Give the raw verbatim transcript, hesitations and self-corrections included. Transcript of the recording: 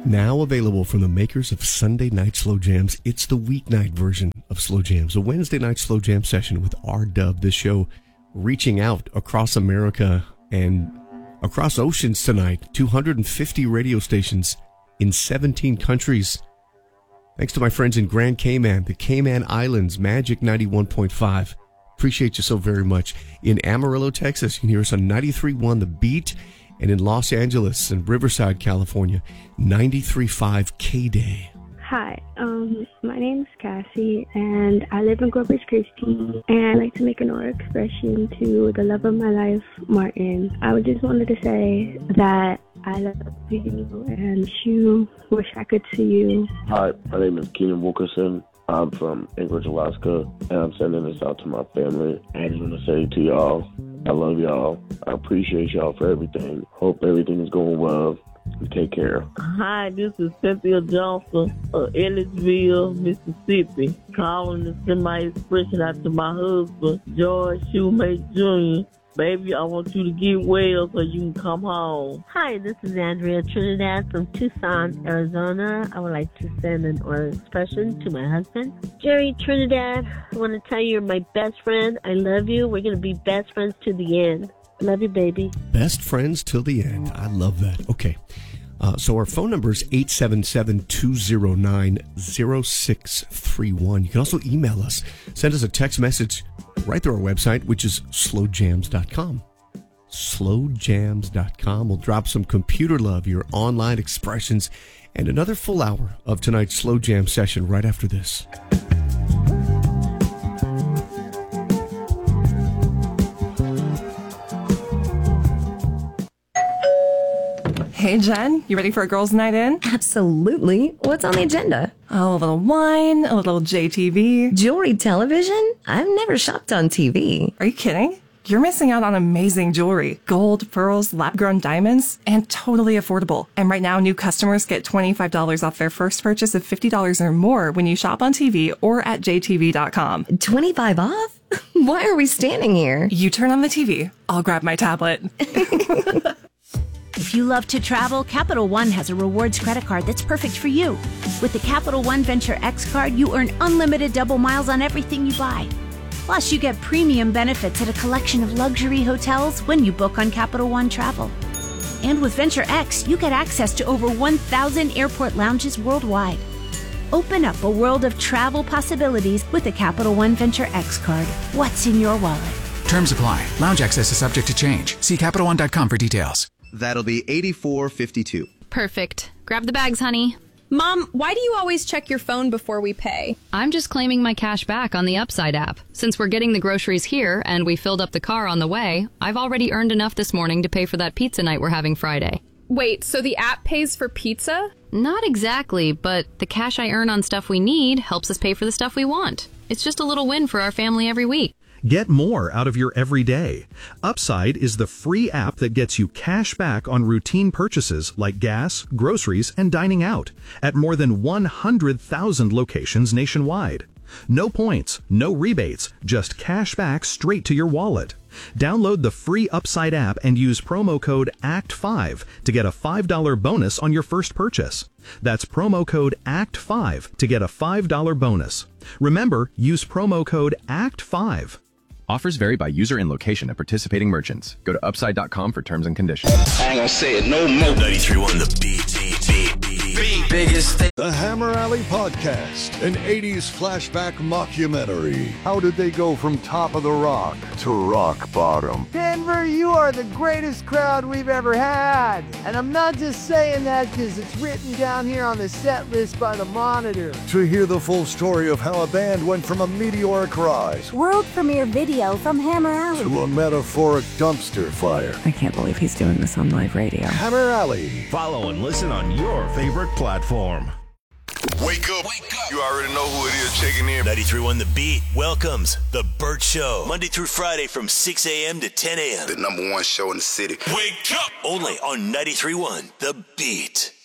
Now available from the makers of Sunday Night Slow Jams. It's the weeknight version of Slow Jams, a Wednesday night Slow Jam session with R-Dub, this show reaching out across America and across oceans tonight. two hundred fifty radio stations in seventeen countries. Thanks to my friends in Grand Cayman, the Cayman Islands, Magic ninety-one point five. Appreciate you so very much. In Amarillo, Texas, you can hear us on ninety-three point one The Beat. And in Los Angeles and Riverside, California, ninety-three point five K-Day. Hi, um, my name is Cassie, and I live in Corpus Christi, and I'd like to make an oral expression to the love of my life, Martin. I would just wanted to say that I love you, and you wish I could see you. Hi, my name is Keenan Wilkerson. I'm from Anchorage, Alaska, and I'm sending this out to my family. I just want to say to y'all, I love y'all. I appreciate y'all for everything. Hope everything is going well. Take care. Hi, this is Cynthia Johnson of Ellisville, Mississippi. Calling to send my expression out to my husband, George Shoemaker Junior Baby, I want you to get well so you can come home. Hi, this is Andrea Trinidad from Tucson, Arizona. I would like to send an oral expression to my husband, Jerry Trinidad. I want to tell you you're my best friend. I love you. We're going to be best friends to the end. Love you, baby. Best friends till the end. I love that. Okay. Uh, so our phone number is eight seven seven, two zero nine, zero six three one. You can also email us. Send us a text message right through our website, which is slow jams dot com. slow jams dot com. We'll drop some computer love, your online expressions, and another full hour of tonight's Slow Jam session right after this. Hey, Jen, you ready for a girls' night in? Absolutely. What's on the agenda? Oh, a little wine, a little J T V. Jewelry television? I've never shopped on T V. Are you kidding? You're missing out on amazing jewelry. Gold, pearls, lab-grown diamonds, and totally affordable. And right now, new customers get twenty-five dollars off their first purchase of fifty dollars or more when you shop on T V or at J T V dot com. twenty-five off? Why are we standing here? You turn on the T V. I'll grab my tablet. If you love to travel, Capital One has a rewards credit card that's perfect for you. With the Capital One Venture X card, you earn unlimited double miles on everything you buy. Plus, you get premium benefits at a collection of luxury hotels when you book on Capital One Travel. And with Venture X, you get access to over one thousand airport lounges worldwide. Open up a world of travel possibilities with the Capital One Venture X card. What's in your wallet? Terms apply. Lounge access is subject to change. See Capital One dot com for details. That'll be eighty-four fifty-two. Perfect. Grab the bags, honey. Mom, why do you always check your phone before we pay? I'm just claiming my cash back on the Upside app. Since we're getting the groceries here and we filled up the car on the way, I've already earned enough this morning to pay for that pizza night we're having Friday. Wait, so the app pays for pizza? Not exactly, but the cash I earn on stuff we need helps us pay for the stuff we want. It's just a little win for our family every week. Get more out of your everyday. Upside is the free app that gets you cash back on routine purchases like gas, groceries, and dining out at more than one hundred thousand locations nationwide. No points, no rebates, just cash back straight to your wallet. Download the free Upside app and use promo code A C T five to get a five dollars bonus on your first purchase. That's promo code A C T five to get a five dollars bonus. Remember, use promo code A C T five. Offers vary by user and location at participating merchants. Go to upside dot com for terms and conditions. I ain't gonna say it no more. ninety-three point one The Beat. Biggest thing. The Hammer Alley Podcast, an eighties flashback mockumentary. How did they go from top of the rock to rock bottom? Denver, you are the greatest crowd we've ever had. And I'm not just saying that because it's written down here on the set list by the Monitor. To hear the full story of how a band went from a meteoric rise, world premiere video from Hammer Alley, to a metaphoric dumpster fire. I can't believe he's doing this on live radio. Hammer Alley. Follow and listen on your favorite platform. Wake up. Wake up. You already know who it is checking in. ninety-three point one The Beat welcomes The Burt Show. Monday through Friday from six a.m. to ten a.m. The number one show in the city. Wake up. Only on ninety-three point one The Beat.